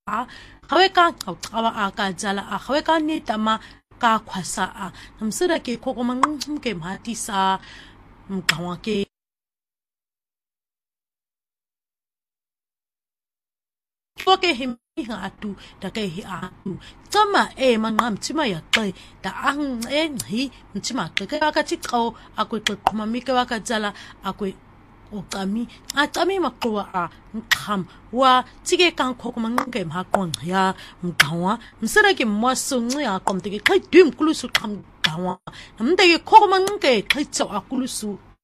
Haweka kawa akadzala haweka nitama ka khwasa namsira ke khoko mangumke mhatisa mkawa ke foke himha atu take atu tsama manqam tsima ya xe da ngci mtsima xe ka tixo akweqhuma mike wakadzala akwe Okami, Atami Makua, Mkam, wa Tige can cock manke hakon ya Mkawa, Mseraki Mwasunga, come to get quite dim Kulusu come down. They call manke, Klitso Akulusu.